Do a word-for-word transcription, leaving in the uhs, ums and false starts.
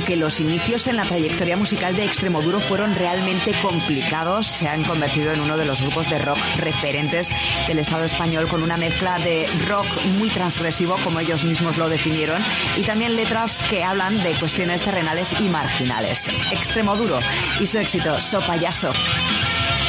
aunque los inicios en la trayectoria musical de Extremoduro fueron realmente complicados, se han convertido en uno de los grupos de rock referentes del Estado español, con una mezcla de rock muy transgresivo, como ellos mismos lo definieron, y también letras que hablan de cuestiones terrenales y marginales. Extremoduro y su éxito So Payaso.